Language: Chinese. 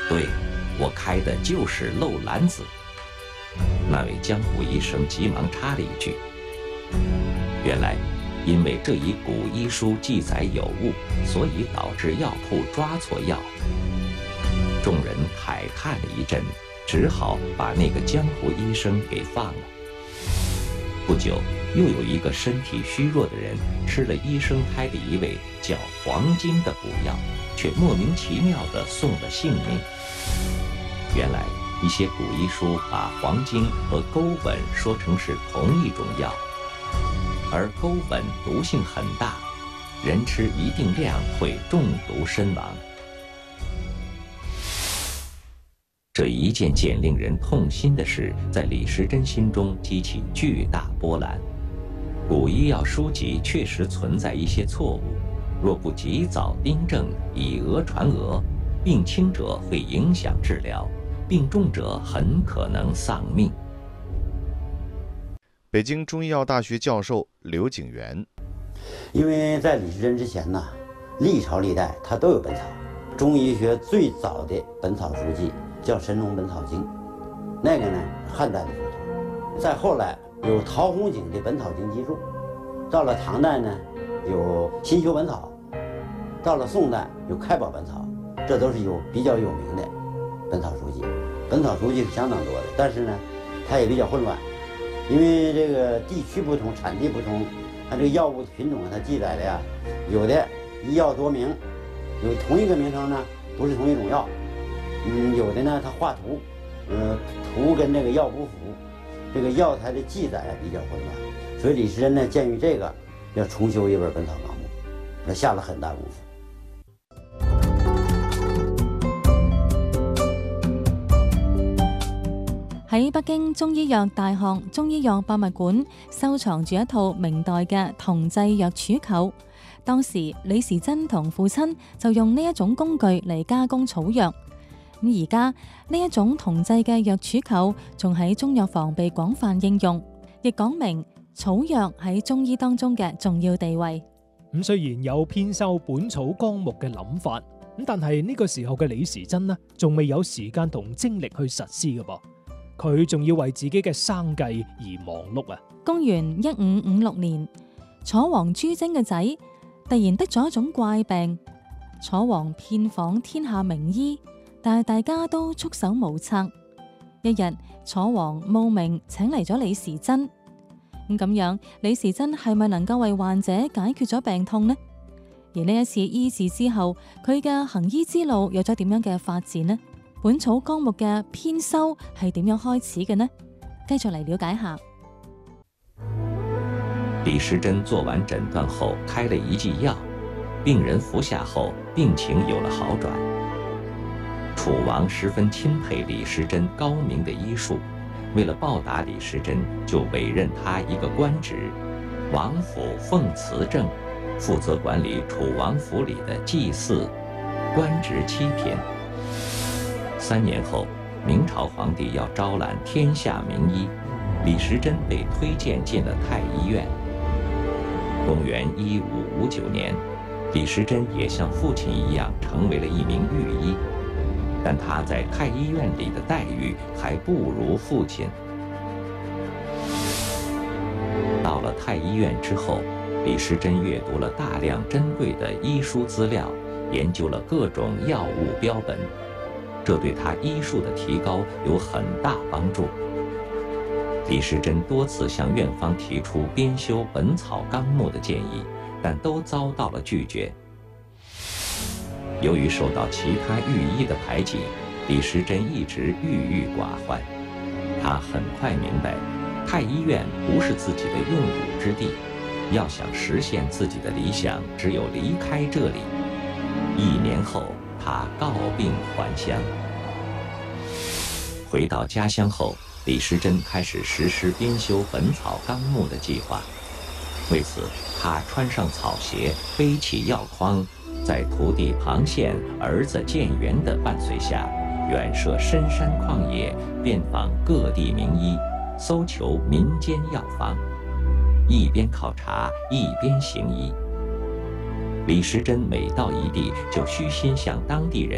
对，我开的就是漏篮子。那位江湖医生急忙插了一句：“原来，因为这一古医书记载有误，所以导致药铺抓错药。”众人慨叹了一阵，只好把那个江湖医生给放了。不久，又有一个身体虚弱的人吃了医生开的一味叫黄精的补药，却莫名其妙地送了性命。原来，一些古医书把黄精和钩吻说成是同一种药，而钩吻毒性很大，人吃一定量会中毒身亡。这一件件令人痛心的事，在李时珍心中激起巨大波澜。古医药书籍确实存在一些错误，若不及早订正，以讹传讹，病轻者会影响治疗，病重者很可能丧命。 北京中医药大学教授刘景元， 因为在李时珍之前呢，历朝历代它都有本草。中医学最早的本草书籍叫《神农本草经》，那个呢汉代的书籍。再后来有陶弘景的《本草经集注》，到了唐代呢有《新修本草》，到了宋代有《开宝本草》，这都是比较有名的本草书籍。本草书籍是相当多的，但是呢它也比较混乱，因为这个地区不同，产地不同，它这个药物品种它记载的呀，有的一药多名，有同一个名称呢不是同一种药。有的呢，它画图，图跟这个药不符，这个药材的记载比较混乱，所以李时珍呢，鉴于这个，要重修一本《本草纲目》，他下了很大功夫。 喺北京中醫藥大學中醫藥博物館收藏住一套明代嘅銅製藥杵臼。當時李時珍同父親就用呢一種工具嚟加工草藥。咁而家呢一種銅製嘅藥杵臼仲喺中藥房被廣泛應用，亦講明草藥喺中醫當中嘅重要地位。 咁雖然有編修《本草綱目》嘅諗法，咁但係呢個時候嘅李時珍呢，仲未有時間同精力去實施嘅噃，佢仲要為自己嘅生計而忙碌啊！ 公元1556年，楚王朱楨嘅仔突然得咗一種怪病，楚王遍訪天下名醫，但係大家都束手無策。一日，楚王慕名請嚟咗李時珍。咁樣，李時珍係咪能夠為患者解決咗病痛呢？而呢一次醫治之後，佢嘅行醫之路有咗點樣嘅發展呢？本草綱目嘅編修係點樣開始嘅呢？繼續嚟了解下。 李時珍做完診斷後，開了一劑藥，病人服下後，病情有了好轉。楚王十分欽佩李時珍高明的醫術，為了報答李時珍，就委任他一個官職——王府奉祠正，負責管理楚王府裡的祭祀、官職7篇。3年後，明朝皇帝要招攬天下名醫，李時珍被推薦進了太醫院。公元1559年，李時珍也像父親一樣成為了一名御醫，但他在太醫院裡的待遇還不如父親。到了太醫院之後，李時珍閱讀了大量珍貴的醫書資料，研究了各種藥物標本，這對他醫術的提高有很大幫助。李時珍多次向院方提出編修《本草綱目》的建議，但都遭到了拒絕。由於受到其他御醫的排擠，李時珍一直鬱鬱寡歡。他很快明白，太醫院不是自己的用武之地，要想實現自己的理想，只有離開這裡。1年後，他告病還鄉。回到家鄉後，李時珍開始實施編修《本草綱目》的計劃。為此，他穿上草鞋，背起藥筐，在徒弟龐憲、兒子建元的伴隨下，遠涉深山曠野，遍訪各地名醫，搜求民間藥方，一邊考察，一邊行醫。李時珍每到一地，就虛心向當地人